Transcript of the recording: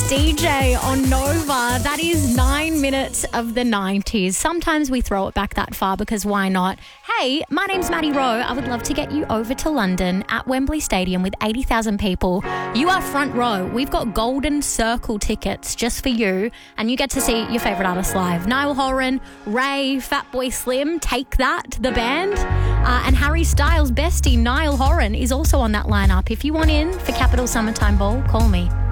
DJ on Nova. That is 9 minutes of the 90s. Sometimes we throw it back that far because why not? Hey, my name's Maddie Rowe. I would love to get you over to London at Wembley Stadium with 80,000 people. You are front row. We've got golden circle tickets just for you, and you get to see your favourite artists live. Niall Horan, Ray, Fatboy Slim, Take That, the band, and Harry Styles' bestie, Niall Horan, is also on that lineup. If you want in for Capital Summertime Ball, call me.